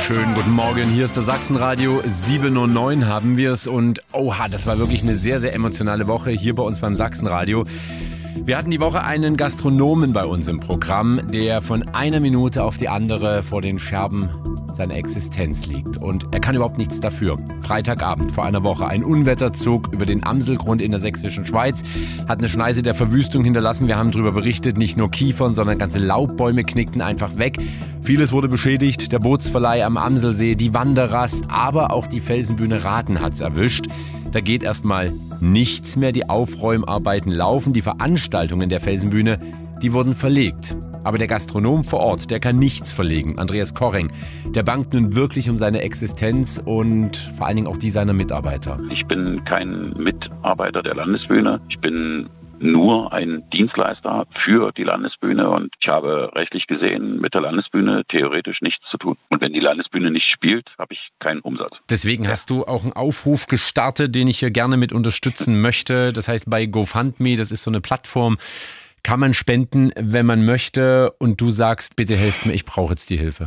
Schönen guten Morgen, hier ist das Sachsenradio, 7:09 haben wir es und oha, das war wirklich eine sehr, sehr emotionale Woche hier bei uns beim Sachsenradio. Wir hatten die Woche einen Gastronomen bei uns im Programm, der von einer Minute auf die andere vor den Scherben seiner Existenz liegt. Und er kann überhaupt nichts dafür. Freitagabend vor einer Woche, ein Unwetter zog über den Amselgrund in der sächsischen Schweiz, hat eine Schneise der Verwüstung hinterlassen. Wir haben darüber berichtet, nicht nur Kiefern, sondern ganze Laubbäume knickten einfach weg. Vieles wurde beschädigt, der Bootsverleih am Amselsee, die Wanderrast, aber auch die Felsenbühne Rathen hat's erwischt. Da geht erstmal nichts mehr, die Aufräumarbeiten laufen, die Veranstaltungen der Felsenbühne, die wurden verlegt. Aber der Gastronom vor Ort, der kann nichts verlegen. Andreas Korreng, der bangt nun wirklich um seine Existenz und vor allen Dingen auch die seiner Mitarbeiter. Ich bin kein Mitarbeiter der Landesbühne. Ich bin nur ein Dienstleister für die Landesbühne und ich habe rechtlich gesehen mit der Landesbühne theoretisch nichts zu tun. Und wenn die Landesbühne nicht spielt, habe ich keinen Umsatz. Deswegen hast du auch einen Aufruf gestartet, den ich hier gerne mit unterstützen möchte. Das heißt bei GoFundMe, das ist so eine Plattform, kann man spenden, wenn man möchte und du sagst, bitte helft mir, ich brauche jetzt die Hilfe.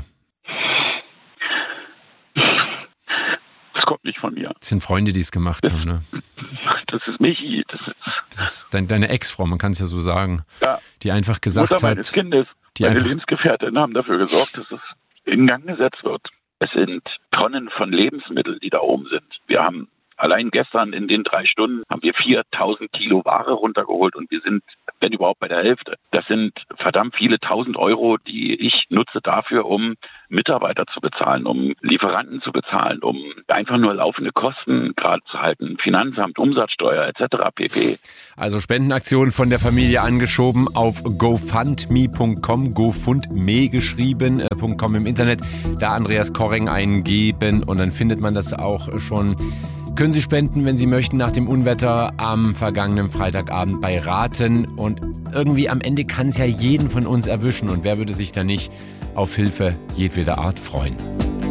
Das kommt nicht von mir. Das sind Freunde, die es gemacht haben, ne? Das ist Michi. Das ist deine Ex-Frau, man kann es ja so sagen, ja, die einfach gesagt Mutter hat... meines Kindes, meine Lebensgefährtin haben dafür gesorgt, dass es in Gang gesetzt wird. Es sind Tonnen von Lebensmitteln, die da oben sind. Wir haben allein gestern in den 3 Stunden haben wir 4.000 Kilo Ware runtergeholt und wir sind, wenn überhaupt, bei der Hälfte. Das sind verdammt viele 1.000 Euro, die ich nutze dafür, um Mitarbeiter zu bezahlen, um Lieferanten zu bezahlen, um einfach nur laufende Kosten gerade zu halten, Finanzamt, Umsatzsteuer etc. pp. Also Spendenaktion von der Familie angeschoben auf gofundme.com, gofundme geschrieben.com im Internet, da Andreas Korreng eingeben und dann findet man das auch schon. Können Sie spenden, wenn Sie möchten, nach dem Unwetter am vergangenen Freitagabend bei Rathen. Und irgendwie am Ende kann es ja jeden von uns erwischen. Und wer würde sich da nicht auf Hilfe jedweder Art freuen?